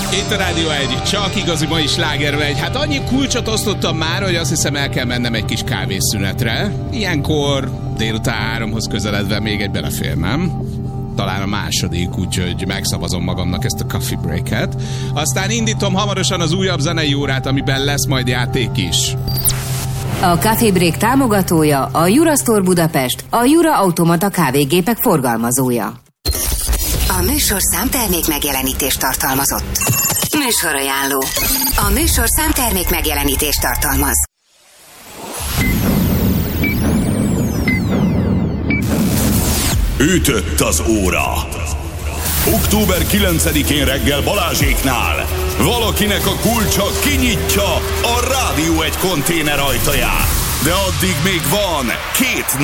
Itt a Rádió 1, csak igazi mai slágermegy. Hát annyi kulcsot osztottam már, hogy azt hiszem el kell mennem egy kis kávészünetre. Ilyenkor délután 3-hoz közeledve még egy belefér, nem? Talán a második, úgyhogy megszavazom magamnak ezt a coffee break-et. Aztán indítom hamarosan az újabb zenei órát, amiben lesz majd játék is. A Coffee Break támogatója a Jura Store Budapest, a Jura Automata kávégépek forgalmazója. A műsorszám termék megjelenítést tartalmazott. Műsorajánló. A műsorszám termék megjelenítést tartalmaz. Ütött az óra. Október 9-én reggel Balázséknál valakinek a kulcsa kinyitja a Rádió 1 konténer ajtaját. De addig még van 2